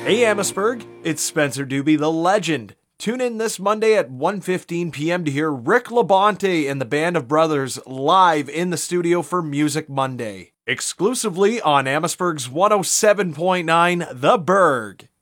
Hey Amherstburg, it's Spencer Doobie the Legend. Tune in this Monday at 1:15 p.m. to hear Rick Labonte and the Band of Brothers live in the studio for Music Monday. Exclusively on Amherstburg's 107.9 The Berg.